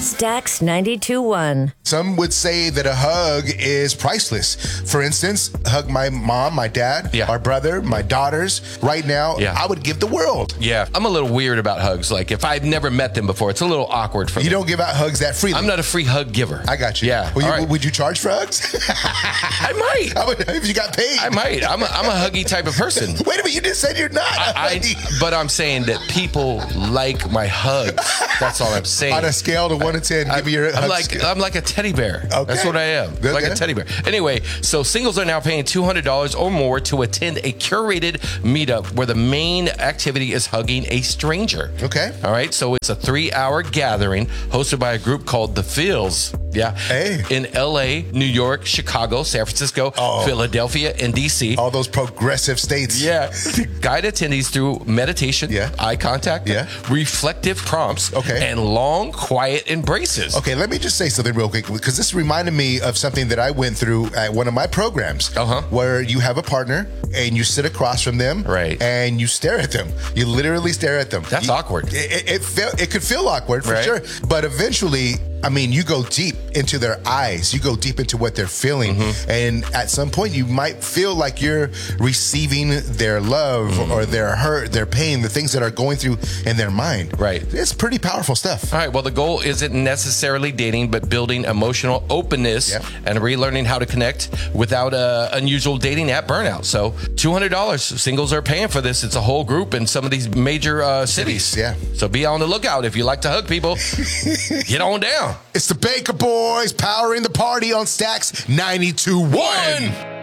Stax 92.1. Some would say that a hug is priceless. For instance, hug my mom, my dad, our brother, my daughters. Right now, I would give the world. Yeah, I'm a little weird about hugs. Like, if I've never met them before, it's a little awkward for me. You don't give out hugs that freely. I'm not a free hug giver. I got you. Yeah. Would you charge for hugs? I might. If you got paid. I might. I'm a huggy type of person. Wait a minute, you just said you're not. But I'm saying that people like my hugs. That's all I'm saying. On a scale of 1 to 10, give me your hug I'm like a teddy bear. Okay. That's what I am. Like a teddy bear. Anyway, so singles are now paying $200 or more to attend a curated meetup where the main activity is hugging a stranger. Okay. All right. So it's a 3-hour gathering hosted by a group called The Feels. Yeah. Hey. In LA, New York, Chicago, San Francisco, Philadelphia, and DC. All those progressive states. Yeah. Guide attendees through meditation, eye contact, reflective prompts, and long, quiet embraces. Okay, let me just say something real quick, because this reminded me of something that I went through at one of my programs, where you have a partner and you sit across from them, and you stare at them. You literally stare at them. That's awkward. It could feel awkward for sure, but eventually, I mean, you go deep into their eyes. You go deep into what they're feeling. And at some point, you might feel like you're receiving their love or their hurt, their pain, the things that are going through in their mind. Right. It's pretty powerful stuff. All right. Well, the goal isn't necessarily dating, but building emotional openness and relearning how to connect without unusual dating app burnout. So $200. Singles are paying for this. It's a whole group in some of these major cities. Yeah. So be on the lookout. If you like to hug people, get on down. It's the Baker Boys powering the party on Stax 92.1.